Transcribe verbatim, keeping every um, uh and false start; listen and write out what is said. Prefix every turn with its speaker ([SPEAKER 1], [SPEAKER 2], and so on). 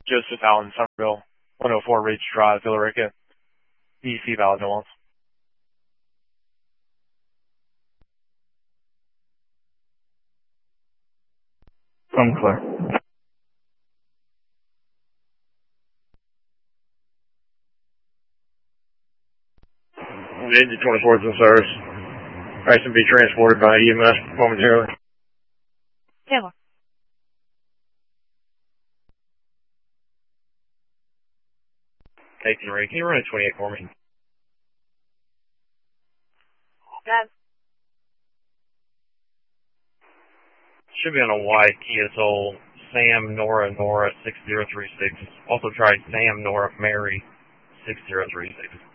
[SPEAKER 1] Joseph Allen, Somerville, one oh four Ridge Drive, Villa Rica, D C valid no loans.
[SPEAKER 2] I'm clear.
[SPEAKER 3] Engine twenty-four is in service. Price to be transported by E M S momentarily.
[SPEAKER 4] Taylor.
[SPEAKER 3] eighteen Ray, can you run a twenty-eight for me?
[SPEAKER 4] Got
[SPEAKER 3] Should be on a white Kia Soul, Sam Nora Nora six zero three six. Also try Sam Nora Mary six zero three six.